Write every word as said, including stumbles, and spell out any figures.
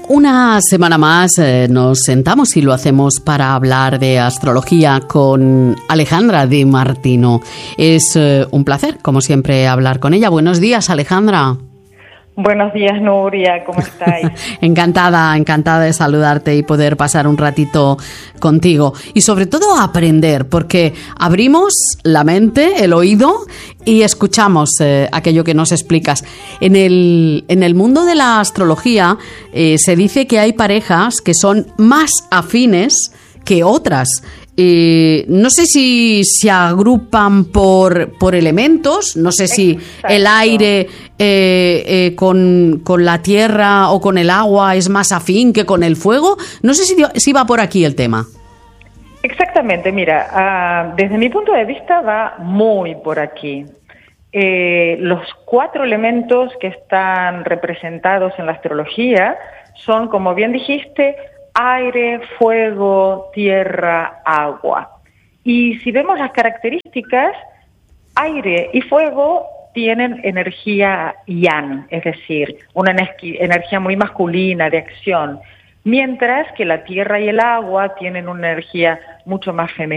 Una semana más eh, nos sentamos y lo hacemos para hablar de astrología con Alejandra Di Martino. Es eh, un placer, como siempre, hablar con ella. Buenos días, Alejandra. Buenos días, Nuria, ¿cómo estáis? encantada, encantada de saludarte y poder pasar un ratito contigo. Y sobre todo aprender, porque abrimos la mente, el oído y escuchamos eh, aquello que nos explicas. En el, en el mundo de la astrología eh, se dice que hay parejas que son más afines que otras. Eh, no sé si se agrupan por, por elementos, no sé si Exacto. el aire eh, eh, con, con la tierra o con el agua es más afín que con el fuego. No sé si, si va por aquí el tema. Exactamente, mira, uh, desde mi punto de vista va muy por aquí. Eh, los cuatro elementos que están representados en la astrología son, como bien dijiste, aire, fuego, tierra, agua. Y si vemos las características, aire y fuego tienen energía yang, es decir, una energía muy masculina de acción, mientras que la tierra y el agua tienen una energía mucho más femenina.